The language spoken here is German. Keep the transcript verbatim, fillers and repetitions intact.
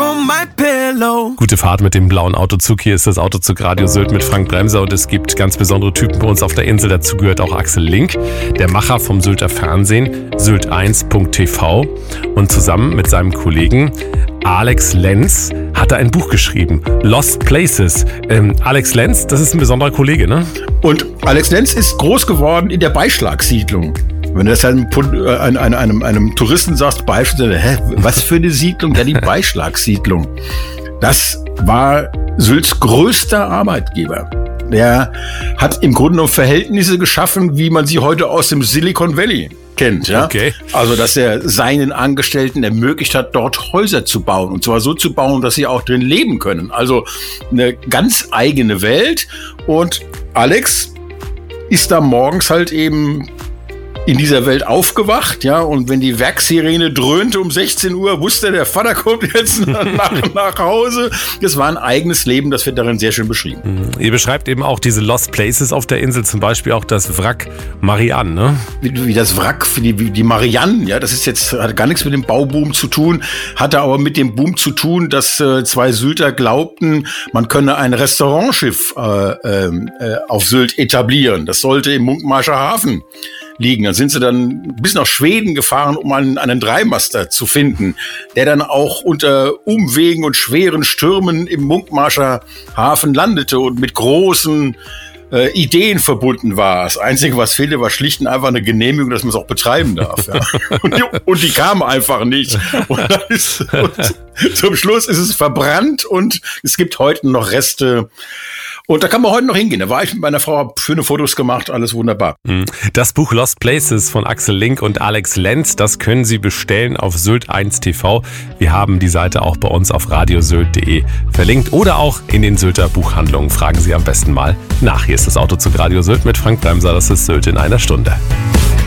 on my pillow. Gute Fahrt mit dem blauen Autozug. Hier ist das Autozug Radio Sylt mit Frank Bremser und es gibt ganz besondere Typen bei uns auf der Insel. Dazu gehört auch Axel Link, der Macher vom Sylter Fernsehen, Sylt eins Punkt T V. Und zusammen mit seinem Kollegen Alex Lenz hat er ein Buch geschrieben, Lost Places. Ähm, Alex Lenz, das ist ein besonderer Kollege, ne? Und Alex Lenz ist groß geworden in der Beischlagssiedlung. Wenn du das einem, einem, einem, einem Touristen sagst, Beischlagssiedlung, hä, was für eine Siedlung? Ja, die Beischlagssiedlung. Das war Sylts größter Arbeitgeber. Der hat im Grunde genommen Verhältnisse geschaffen, wie man sie heute aus dem Silicon Valley kennt. Ja? Okay. Also, dass er seinen Angestellten ermöglicht hat, dort Häuser zu bauen. Und zwar so zu bauen, dass sie auch drin leben können. Also eine ganz eigene Welt. Und Alex ist da morgens halt eben in dieser Welt aufgewacht, ja, und wenn die Werksirene dröhnte um sechzehn Uhr, wusste der Vater kommt jetzt nach, nach Hause. Das war ein eigenes Leben, das wird darin sehr schön beschrieben. Mhm. Ihr beschreibt eben auch diese Lost Places auf der Insel, zum Beispiel auch das Wrack Marianne, ne? Wie, wie das Wrack, wie die, die Marianne, ja, das ist jetzt, hat gar nichts mit dem Bauboom zu tun, hatte aber mit dem Boom zu tun, dass äh, zwei Sylter glaubten, man könne ein Restaurantschiff äh, äh, auf Sylt etablieren. Das sollte im Munkmarscher Hafen liegen. Dann sind sie dann bis nach Schweden gefahren, um einen, einen Dreimaster zu finden, der dann auch unter Umwegen und schweren Stürmen im Munkmarscher Hafen landete und mit großen äh, Ideen verbunden war. Das Einzige, was fehlte, war schlicht und einfach eine Genehmigung, dass man es auch betreiben darf. Ja. Und, die, und die kam einfach nicht. Und, dann ist, und zum Schluss ist es verbrannt und es gibt heute noch Reste. Und da kann man heute noch hingehen. Da war ich mit meiner Frau, habe schöne Fotos gemacht, alles wunderbar. Das Buch Lost Places von Axel Link und Alex Lenz, das können Sie bestellen auf Sylt eins T V. Wir haben die Seite auch bei uns auf radiosylt punkt de verlinkt oder auch in den Sylter Buchhandlungen. Fragen Sie am besten mal nach. Hier ist das Autozug Radio Sylt mit Frank Bremser. Das ist Sylt in einer Stunde.